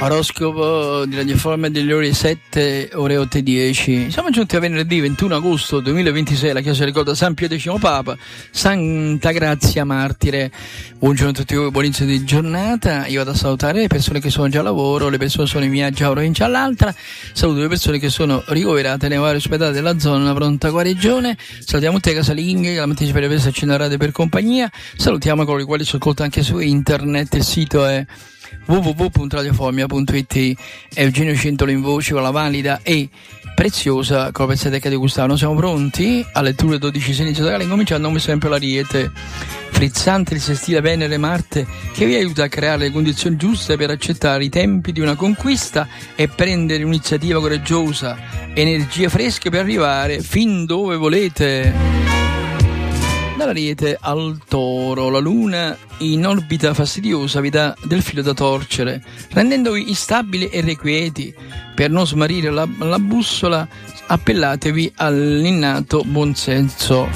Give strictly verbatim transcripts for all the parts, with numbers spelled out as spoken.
Oroscopo di radioforma delle ore sette, ore otto e dieci. Siamo giunti a venerdì ventuno agosto duemilaventisei, la Chiesa ricorda San Pio X Papa, Santa Grazia Martire. Buongiorno a tutti voi, buon inizio di giornata. Io vado a salutare le persone che sono già a lavoro, le persone che sono in viaggio a una provincia all'altra. Saluto le persone che sono ricoverate nei vari ospedali della zona, pronta guarigione. Salutiamo tutte le casalinghe che la mattina per aversi accenderate per compagnia. Salutiamo coloro i quali ci ascoltano anche su internet. Il sito è w w w punto radioformia punto i t. Eugenio Centolo in voce con la valida e preziosa con la pezzettecca di Gustavo. Siamo pronti alle letture dodici segni zodiacali, cominciando come sempre l'Ariete. Frizzante il sestile Venere Marte che vi aiuta a creare le condizioni giuste per accettare i tempi di una conquista e prendere un'iniziativa coraggiosa, energie fresche per arrivare fin dove volete. Dall'Ariete al Toro, la Luna in orbita fastidiosa vi dà del filo da torcere, rendendovi instabili e irrequieti. Per non smarrire la, la bussola, appellatevi all'innato buonsenso.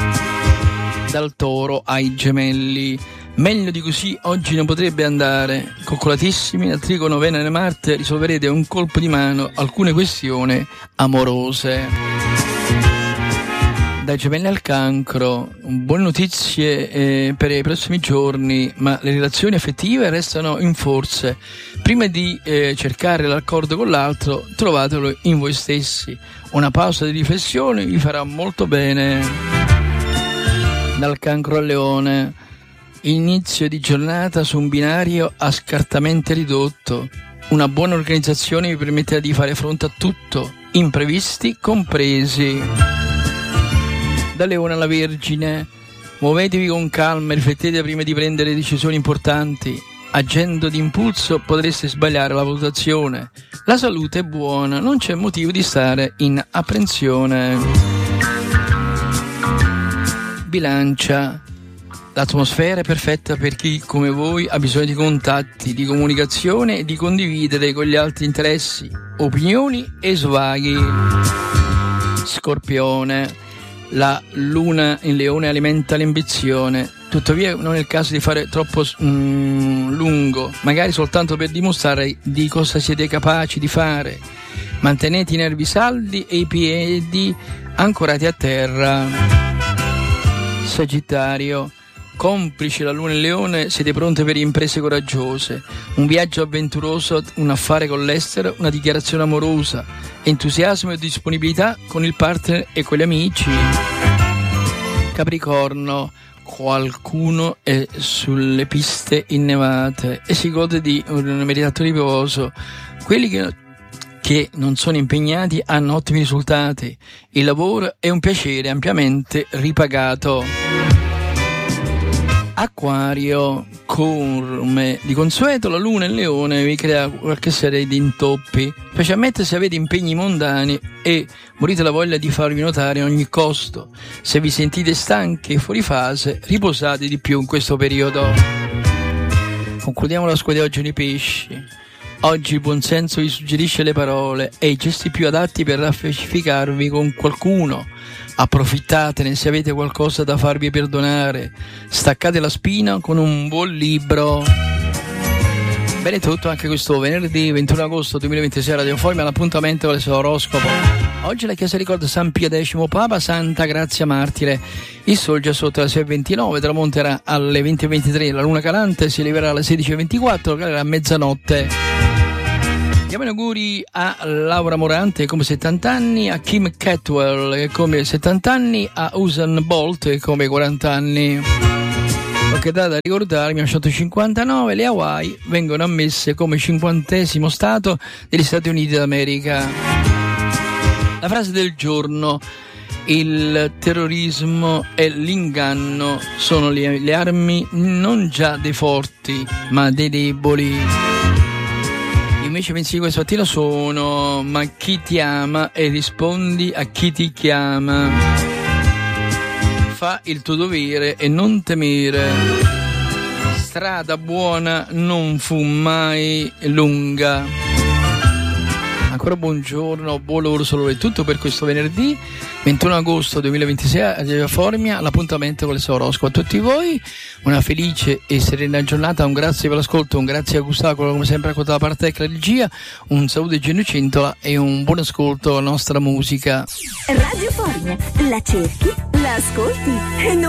Dal Toro ai Gemelli, meglio di così oggi non potrebbe andare. Coccolatissimi dal trigono Venere Marte risolverete un colpo di mano alcune questioni amorose. Dai Gemelli al Cancro, buone notizie eh, per i prossimi giorni, ma le relazioni affettive restano in forze. Prima di eh, cercare l'accordo con l'altro, trovatelo in voi stessi. Una pausa di riflessione vi farà molto bene. Dal Cancro al Leone, inizio di giornata su un binario a scartamento ridotto. Una buona organizzazione vi permetterà di fare fronte a tutto, imprevisti compresi. Da Leone alla Vergine, muovetevi con calma e riflettete prima di prendere decisioni importanti. Agendo d'impulso potreste sbagliare la valutazione. La salute è buona, non c'è motivo di stare in apprensione. Bilancia, l'atmosfera è perfetta per chi come voi ha bisogno di contatti, di comunicazione e di condividere con gli altri interessi, opinioni e svaghi. Scorpione, la Luna in Leone alimenta l'ambizione, tuttavia non è il caso di fare troppo mm, lungo, magari soltanto per dimostrare di cosa siete capaci di fare. Mantenete i nervi saldi e i piedi ancorati a terra. Sagittario, complice la Luna in Leone, siete pronte per imprese coraggiose, un viaggio avventuroso, un affare con l'estero, una dichiarazione amorosa, entusiasmo e disponibilità con il partner e con gli amici. Capricorno, qualcuno è sulle piste innevate e si gode di un meritato riposo. Quelli che, che non sono impegnati hanno ottimi risultati. Il lavoro è un piacere ampiamente ripagato. Acquario, come di consueto la Luna in Leone vi crea qualche serie di intoppi, specialmente se avete impegni mondani e morite la voglia di farvi notare a ogni costo. Se vi sentite stanchi e fuori fase, riposate di più in questo periodo. Concludiamo la squadra di oggi nei pesci. Oggi il buonsenso vi suggerisce le parole e i gesti più adatti per raffrescificarvi con qualcuno. Approfittatene se avete qualcosa da farvi perdonare. Staccate la spina con un buon libro. Bene, tutto anche questo venerdì ventuno agosto duemilaventisei radioforma all'appuntamento con il suo oroscopo. Oggi la Chiesa ricorda San Pio X Papa, Santa Grazia Martire. Il Sole già sotto le sei e ventinove, tramonterà alle venti e ventitré, la Luna calante si eleverà alle sedici e ventiquattro, calerà a mezzanotte. Diamo gli auguri a Laura Morante che come settanta anni, a Kim Catwell che come settanta anni, a Usain Bolt che come quaranta anni. Qualche data da ricordare: millenovecentocinquantanove le Hawaii vengono ammesse come cinquantesimo stato degli Stati Uniti d'America. La frase del giorno: il terrorismo e l'inganno sono le, le armi non già dei forti ma dei deboli. Invece pensieri questa mattina sono: ma chi ti ama e rispondi a chi ti chiama. Fa il tuo dovere e non temere. Strada buona non fu mai lunga. ancora buongiorno, buon lavoro solo e tutto per questo venerdì ventuno agosto duemilaventisei a Formia. L'appuntamento con il suo oroscopo a tutti voi, una felice e serena giornata, un grazie per l'ascolto, un grazie a Gustavo come sempre con la parte tecnica regia, un saluto di Genio Cintola e un buon ascolto alla nostra musica. Radio Formia, la cerchi, la ascolti e non